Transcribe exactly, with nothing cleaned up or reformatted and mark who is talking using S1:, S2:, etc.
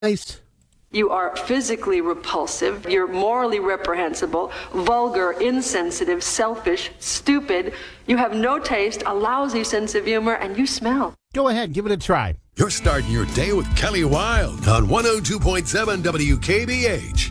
S1: Nice.
S2: You are physically repulsive, you're morally reprehensible, vulgar, insensitive, selfish, stupid, you have no taste, a lousy sense of humor, and you smell.
S1: Go ahead, give it a try.
S3: You're starting your day with Kelly Wilde on one oh two point seven W K B H.